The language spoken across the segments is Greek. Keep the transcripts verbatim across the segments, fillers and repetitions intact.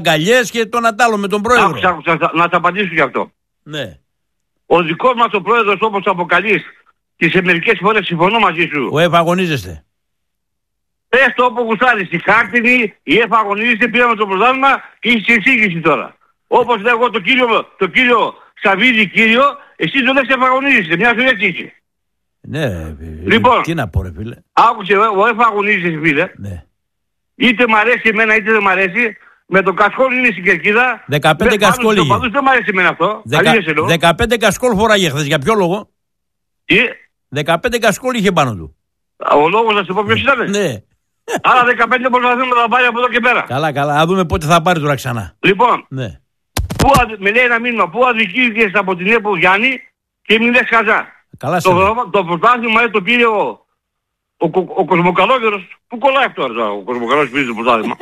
αγκαλιές και τον Ατάλο με τον πρόεδρο. Άκουσα, άκουσα, να σας απαντήσω γι' αυτό. Ναι. Ο δικός μας ο πρόεδρος, όπως το αποκαλείς, και σε μερικές φορές συμφωνώ μαζί σου. Ο ΕΦ αγωνίζεστε. Πες το όπου γουστάρεις. Στη χάρτινη, η ΕΦ αγωνίζεται, πήραμε το πρωτάθλημα και είσαι εξήγηση τώρα. Όπως λέω εγώ το κύριο, το κύριο Σαββίδη κύριο, εσύ το λες ΕΦ αγωνίζεσαι. Μια σου έτσι είσαι. Ναι, λοιπόν, τι να πω ρε φίλε. Άκουσε, ο ΕΦ αγωνίζεσαι φίλε. Ναι. Είτε μ' αρέσει εμένα είτε δεν μ' αρέσει. Με τον Κασκόλ είναι στην Κερκίδα. δεκαπέντε Κασκόλ είχε. Δεν μ' αρέσει εμένα αυτό. Δεκα... δεκαπέντε Κασκόλ φοράγε χθες. Για ποιο λόγο? Τι? δεκαπέντε Κασκόλ είχε πάνω του. Ο λόγος να σου πω ποιος ήταν. Ναι. Άρα δεκαπέντε προσπαθούμε να τα πάρει από εδώ και πέρα. Καλά, καλά. Να δούμε πότε θα πάρει τώρα ξανά. Λοιπόν, ναι. Πού, με λέει ένα μήνυμα, πού αδικήθηκες από την ΕΠΟ Γιάννη και μην λες χαζά. Καλά, το, το πρωτάθλημα το πήρε ο, ο, ο, ο Κοσμοκαλόγερος. Πού κολλάει αυτό τώρα ο Κοσμοκαλόγερος πήρε το πρωτάθλημα.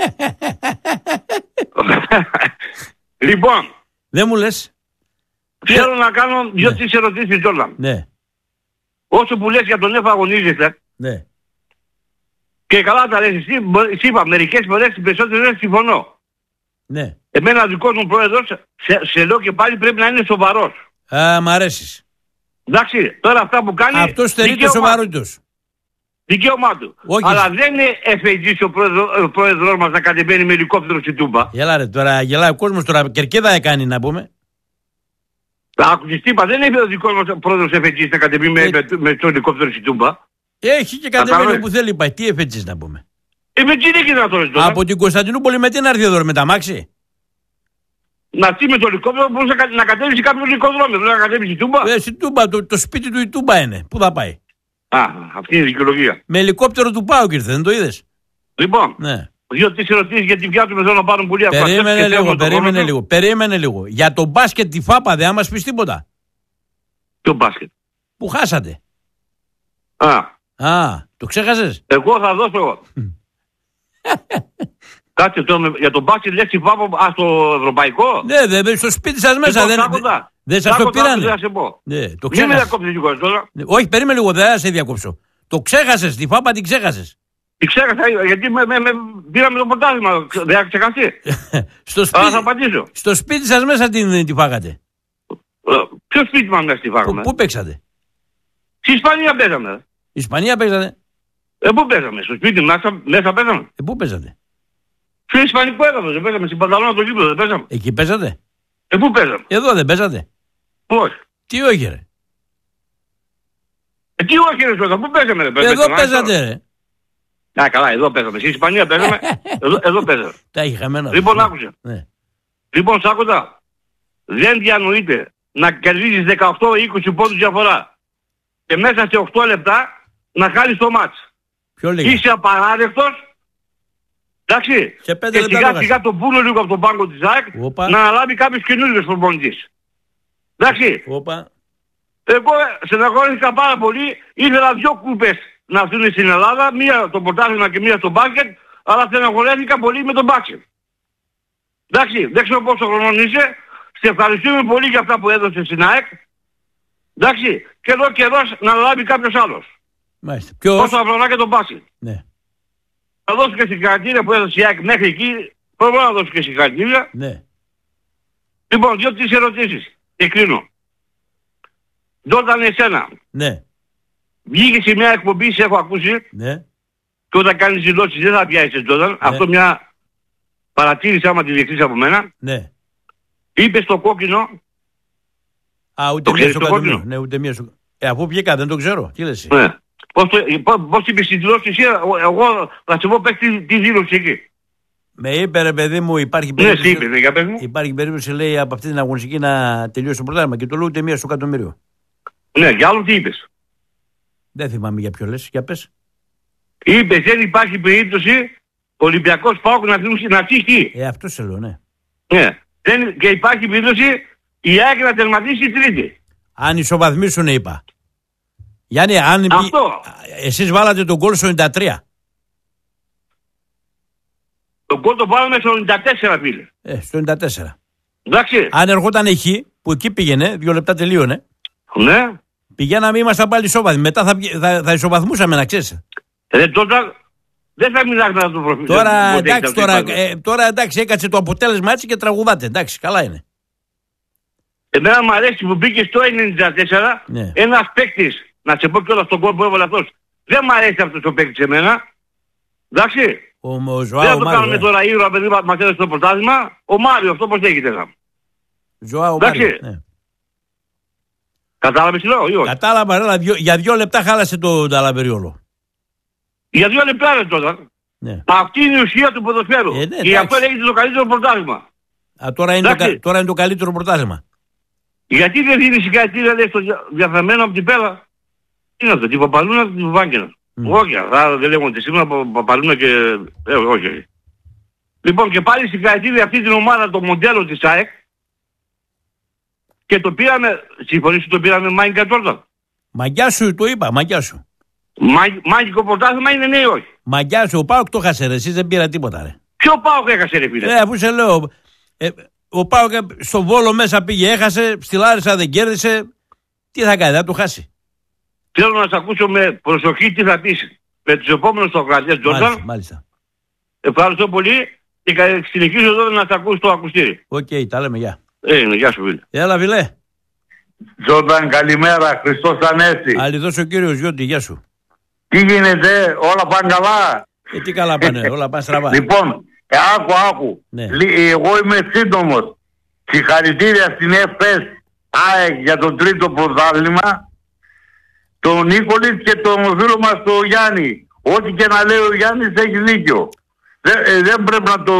Λοιπόν. Δεν μου λες. Θέλω να κάνω δύο-τρεις ναι. ερωτήσεις τώρα. Ναι. Όσο που λες για τον ΕΦ αγωνίζεσαι. Ναι. Και καλά τα λες εσύ, εσύ είπα, μερικές φορές τις περισσότερες φορές συμφωνώ. Ναι. Εμένα ο δικός μου πρόεδρος, σε, σε λέω και πάλι πρέπει να είναι σοβαρός. Α, μ' αρέσεις. Εντάξει, τώρα αυτά που κάνει... Αυτό στερεί το σοβαρότητος. Δικαίωμά του. Όχι. Αλλά δεν είναι εφ έι τζι ο πρόεδρος, ο πρόεδρος μας να κατεβαίνει με ελικόπτερο στην Τούμπα. Γελά ρε, τώρα γελάει ο κόσμος, τώρα Κερκίδα έκανε να πούμε. Άκουσες τι είπα, δεν είναι ο δικός μας πρόεδρος εφ έι τζι να κατεβαίνει ε... με, με το ελικόπτερο στην Τούμπα. Έχει και κατεβαίνει όπου θέλει, πάει. Τι εφ έι τζι να πούμε. εφ έι τζι είναι και δυνατόν τώρα. Από την Κωνσταντινούπολη με τι να έρθει εδώ, με τα μάξι. Να έρθει με το ελικόπτερο μπορούσε να, να κατέβει σε κάποιο ελικόδρομο. Δεν να κατέβει στην Τούμπα. Ε, στην Τούμπα, το, το σπίτι του η Τούμπα είναι. Πού θα πάει. Α, αυτή είναι η δικαιολογία. Με ελικόπτερο του πάω, ήρθε, δεν το είδες. Λοιπόν, ναι. δύο-τρεις ερωτήσεις γιατί πιάσουμε εδώ να πάρουν πολύ ακόμα. Περίμενε λίγο, περίμενε λίγο. Περίμενε λίγο. Για το μπάσκετ τη ΦΑΠΑ δεν μας πεις τίποτα. Ποιο μπάσκετ? Που χάσατε. Α. Α, το ξέχασες. Εγώ θα δώσω. Κάτσε τώρα για τον μπάσκετ λες τη ΦΑΠΑ στο ευρωπαϊκό. Ναι, δε, στο σπίτι σας μέσα. Δεν, δεν σας το πήρανε. Δεν σε πω. Ναι, το μην με διακόψεις λίγο τώρα. Ναι, όχι, περίμενε λίγο, δεν θα σε διακόψω. Το ξέχασες, τη ΦΑΠΑ την ξέχασες. Τη ξέχασα, γιατί με, με, με, πήραμε το πρωτάθλημα. Δεν θα ξεχαστεί. στο, σπίτι, Α, θα απαντήσω. Στο σπίτι σας μέσα την, τη φάγατε. Ποιο σπίτι μας μέσα τη φάγαμε? Πού παίξατε? Στη Ισπανία παίζαμε. Ισπανία παίζατε? Ε, πού παίζαμε? Στο σπίτι μέσα, μέσα παίζαμε. Ε, πού παίζατε? Στο Ισπανικό έδαφος, δεν παίζαμε. Στην Πανταλώνα το γήπεδο, δεν παίζαμε. Εκεί παίζατε? Ε, πού παίζαμε? Εδώ δεν παίζατε? Όχι. Τι όχι ρε? Ε, τι όχι ρε σώτα, πού παίζαμε ρε? Εδώ παίζατε ρε. Α, καλά, εδώ παίζαμε. Στην Ισπανία παίζαμε, εδώ, εδώ παίζαμε. Τα είχε χαμένα. Λοιπόν, άκουσε. Ναι. Λοιπόν, σάκοντα, δεν διανοείται να κερδίζεις δεκαοκτώ είκοσι πόντους διαφορά και μέσα σε οκτώ λεπτά να χάνεις το μάτς. Ποιο λέγε? Είσαι απαράδεκτος. Εντάξει. Και, και σιγά σιγά τον πούνε λίγο από τον πάγκο της ΑΕΚ να αναλάβει κάποιος καινούργιος προπονητής. Εντάξει. Οπα. Εγώ στεναχωρήθηκα πάρα πολύ. Ήθελα δύο κούπες να έρθουν στην Ελλάδα. Μία το πρωτάθλημα και μία στο μπάσκετ. Αλλά στεναχωρήθηκα πολύ με τον μπάσκετ. Εντάξει. Δεν ξέρω πόσο χρονών είσαι. Σε ευχαριστούμε πολύ για αυτά που έδωσε στην ΑΕΚ. Εντάξει. Και εδώ καιρός να αναλάβει κάποιος άλλος. Μάλιστα. Ποιος? Όσο αφορά και τον μπάσκετ. Ναι. Θα δώσω και συγχαρητήρια που έδωσε η ΑΕΚ μέχρι εκεί. Πρέπει να δώσω και συγχαρητήρια. Ναι. Λοιπόν, δύο-τρεις ερωτήσεις. Και κλείνω. Τζόρνταν εσένα. Ναι. Βγήκε σε μια εκπομπή, σε έχω ακούσει. Ναι. Και όταν κάνεις δηλώσεις δεν θα πιάσεις Τζόρνταν. Ναι. Αυτό μια παρατήρηση άμα τη διεχθείς από μένα. Ναι. Είπε στο κόκκινο. Α, ούτε μία στο κόκκινο. Ναι, ούτε μία στο... Ε, αφού βγήκα δεν το ξέρω. Τι λες? Ναι. Πώς, το, πώς είπες στη δηλώση εσύ, εγώ θα σε πω πες τη, τη δήλωση εκεί. Με είπε ρε παιδί μου υπάρχει περίπτωση, ναι, είπε, ναι, για πες μου. Υπάρχει περίπτωση λέει από αυτή την αγωνιστική να τελειώσει το πρωτάθλημα και το λέω ούτε μία στο εκατομμύριο. Ναι, για άλλο τι είπες? Δεν θυμάμαι για ποιο λες, για πες. Είπες δεν υπάρχει περίπτωση Ολυμπιακός ΠΑΟΚ να φύγει. Ε, αυτό σε λέω, ναι. Ναι. Δεν, και υπάρχει περίπτωση η ΑΕΚ να τερματίσει τρίτη. Αν ισοβαθμίσουν είπα. Γιάννη, αν αυτό. Εσείς βάλατε τον γκολ στο ενενήντα τρία. Τον γκολ το βάλαμε στο ενενήντα τέσσερα φίλε. Ε, στο ενενήντα τέσσερα. Εντάξει. Αν ερχόταν εκεί, που εκεί πήγαινε, δύο λεπτά τελείωνε. Ναι. Πηγαίναμε, ήμασταν πάλι ισόβαθμοι. Μετά θα, θα, θα ισοβαθμούσαμε, να ξέρεις. Ε, τότε δεν θα μιλάς να το προφίλ. Τώρα, εντάξει, τώρα, ε, τώρα εντάξει, έκατσε το αποτέλεσμα έτσι και τραγουδάτε. Εντάξει, καλά είναι. Εμένα μου αρέσει που μπήκε στο ενενήντα τέσσερα ναι. ένας παίκτης, να σε πω κιόλας τον κόλ που έβαλε αυτός. Δεν μου αρέσει αυτός ο παίκτης εμένα. Εντάξει. Ο, ο Ζωάο, δεν θα το Μάριο, κάνουμε ε. τώρα ήρωα παιδί μας έδωσε το πρωτάθλημα. Ο Μάριο, αυτό πώς λέγεται θα. Ζωάο, Εντάξει. Μάριο, ναι. Κατάλαβες τι λέω ή όχι. Κατάλαβα, αλλά δυο, για δύο λεπτά χάλασε το Ταλαβεριόλο. Για δύο λεπτά ρε τώρα. Ναι. Αυτή είναι η ουσία του ποδοσφαίρου. Ε, ναι, και γι' αυτό λέγεται το καλύτερο πρωτάθλημα. Α, τώρα, είναι το, Εντάξει. τώρα είναι το καλύτερο πρωτάθλημα. Γιατί δεν δίνει συγχαρητήρια λέει στο δια- διαφθαρμένο από την πέρα. Τι είναι αυτό, την Παπαλούνα και την Βάγκαινα. Mm. Όχι, αυτά δεν λέγονται σήμερα Πα- Παπαλούνα και... Ε, όχι, όχι. Λοιπόν και πάλι συγχαρητήρια αυτή την ομάδα, το μοντέλο της ΑΕΚ. Και το πήραμε, συμφωνείς ότι το πήραμε Μάγικα Τζόρνταν. Μαγκιά σου, το είπα, μαγκιά σου. Μάγι- Μάγικο πρωτάθλημα είναι ναι ή όχι. Μαγκιά σου, ο Πάοκ το χάσε, ρε. Εσείς δεν πήρα τίποτα, ρε. Ποιο πάω και έχασε ρε φίλε. Ε, αφού σε λέω, ε, ο Πάοκ στο Βόλο μέσα πήγε, έχασε, στη Λάρισα δεν κέρδισε. Τι θα κάνει, θα το χάσει. Θέλω να σε ακούσω με προσοχή τι θα πεις με τους επόμενους Σοκρατές Τζόρνταν. Μάλιστα, μάλιστα. Ευχαριστώ πολύ και κα- συνεχίζω εδώ να σε ακούσει το ακουστήρι. Οκ, okay, τα λέμε, γεια. Ε, γεια σου φίλε. Έλα, Βιλέ. Τζόρνταν, καλημέρα. Χριστός Ανέστη. Αλληδός ο κύριος Γιώτη, γεια σου. Τι γίνεται, όλα πάνε καλά. Ε, τι καλά πάνε, όλα πάνε στραβά. Λοιπόν, ε, άκου, άκου. Ναι. Λι- Εγώ είμαι σύντομος. Συγχαρητήρια στην ΕΦΕΣ ΑΕΚ για το τρίτο πρωτάθλημα. Τον Νίκολιτ και τον φίλο μας τον Γιάννη. Ό,τι και να λέει ο Γιάννης έχει δίκιο. Δεν, ε, δεν πρέπει να το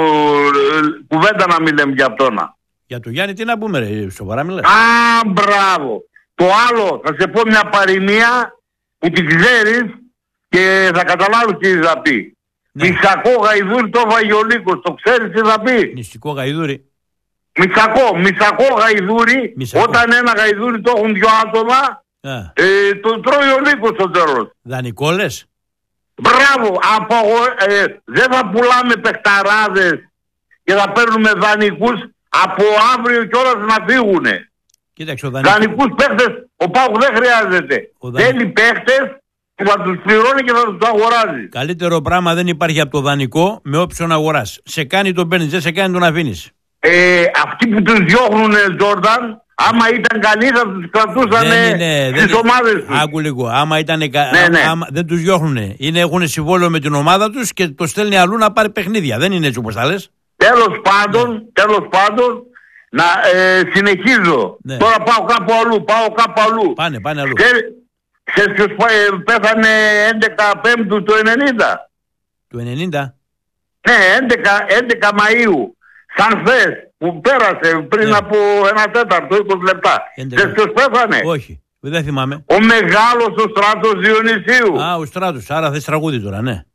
ε, κουβέντα να μην λέμε για αυτόν. Για το Γιάννη τι να πούμε, ρε, σοβαρά μιλάς. Α, μπράβο. Το άλλο, θα σε πω μια παροιμία που την ξέρεις και θα καταλάβεις τι θα πει. Ναι. Μισακό γαϊδούρι το έφαγε ο Νίκος. Το ξέρεις τι θα πει. Νηστικό γαϊδούρι. Μισακό, μισακό γαϊδούρι. Μισακό. Όταν ένα γαϊδούρι το έχουν δυο άτομα, Α, ε, το τρώει ο Νίκος στο τέλος. δανεικό λες. Μπράβο. Από, ε, δεν θα πουλάμε παιχταράδες και θα παίρνουμε δανεικούς από αύριο κιόλας να φύγουνε. Κοίταξε, ο δανεικό. Δανεικούς παίχτες ο Πάουκ δεν χρειάζεται. Ο δανει- Θέλει παίχτες που θα τους πληρώνει και θα τους αγοράζει. Καλύτερο πράγμα δεν υπάρχει από το δανεικό με όψιον αγοράς. Σε κάνει τον παίρνεις, δεν σε κάνει τον αφήνεις. Ε, αυτοί που τους διώχνουνε Τζόρνταν, άμα ήταν καλοί θα τους κρατούσαν στις ομάδες τους. Άκου λίγο. Άμα ήταν κα... Ναι, ναι. άμα... δεν τους διώχνουνε. Είναι, έχουν συμβόλαιο με την ομάδα τους και το στέλνει αλλού να πάρει παιχνίδια. Δεν είναι έτσι όπως τα λες. Τέλος πάντων, τέλος πάντων, να ε, συνεχίζω. Ναι. Τώρα πάω κάπου αλλού, πάω κάπου αλλού. Πάνε, πάνε αλλού. Ξέρεις ποιος ε, πέθανε έντεκα Πέμπτου το ενενήντα. Του ενενήντα. Ναι, έντεκα, έντεκα Μαΐου. Σαν χθες που πέρασε πριν Ναι. από ένα τέταρτο, είκοσι λεπτά. έντεκα. Ξέρεις ποιος πέθανε. Όχι, δεν θυμάμαι. Ο μεγάλος ο Στράτος Διονυσίου. Α, ο Στράτος. Άρα θες τραγούδι τώρα, ναι.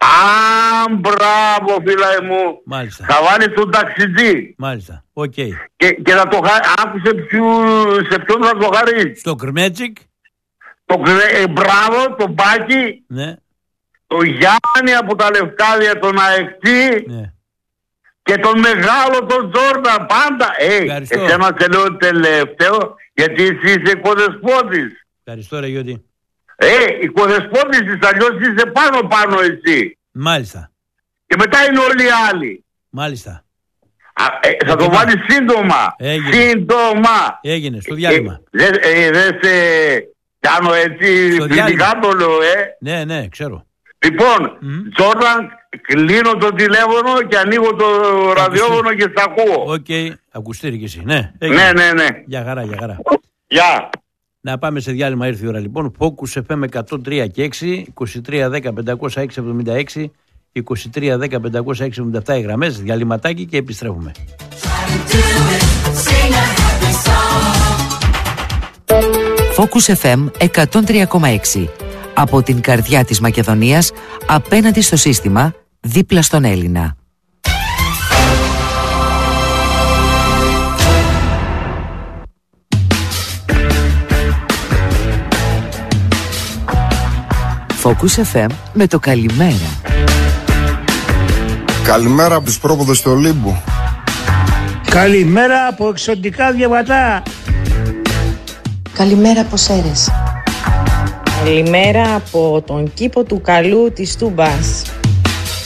Α, μπράβο φίλε μου. Μάλιστα. Θα βάλει τον ταξιτζή. Μάλιστα. Οκ. Και, και θα το χα... άκουσε ποιου... σε ποιον θα το χαρίσει. Στο Κρμέτσικ. Το κρε- ε, μπράβο, τον Πάκη, Ναι. το Γιάννη από τα Λευκάδια, τον Αεκτή Ναι. και τον μεγάλο τον Τζόρνταν. Πάντα. Ε, Ευχαριστώ. εσένα σε λέω τελευταίο γιατί εσύ είσαι οικοδεσπότης. Ευχαριστώ, ρε Γιώτη. Ε, οικοδεσπότης της, αλλιώς είσαι πάνω πάνω εσύ. Μάλιστα. Και μετά είναι όλοι οι άλλοι. Μάλιστα. Α, ε, θα το Έγινε. βάλεις σύντομα. Έγινε. Σύντομα. Έγινε στο διάλειμμα. Ε, Δεν ε, δε σε κάνω έτσι Στο φιλικά διάλειμμα. το λέω, ε. Ναι, ναι, ξέρω. Λοιπόν, Μμ. Τζόρνταν, κλείνω το τηλέφωνο και ανοίγω το ραδιόφωνο και σ' ακούω. Οκ. Ακουστήρι κι εσύ. Ναι. Ναι, έγινε. ναι, ναι. Για χαρά, για χαρά. Γεια. Να πάμε σε διάλειμμα, ήρθε η ώρα λοιπόν. Focus εφ εμ εκατόν τρία και έξι, είκοσι τρία δέκα πεντακόσια έξι εβδομήντα έξι, είκοσι τρία δέκα πεντακόσια έξι εβδομήντα επτά οι γραμμές, διαλυματάκι και επιστρέφουμε. Focus εφ εμ εκατόν τρία κόμμα έξι. Από την καρδιά της Μακεδονίας, απέναντι στο σύστημα, δίπλα στον Έλληνα. Focus εφ εμ με το καλημέρα. Καλημέρα από τους πρόποδες του Ολύμπου. Καλημέρα από εξωτικά διαβατά. Καλημέρα από Σέρες. Καλημέρα από τον κήπο του Καλού της Τούμπας.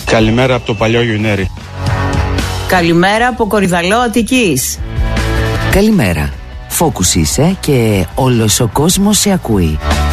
Καλημέρα από το παλιό Γιουνέρι. Καλημέρα από Κορυδαλό Αττικής. Καλημέρα. Φόκους είσαι και όλος ο κόσμος σε ακούει.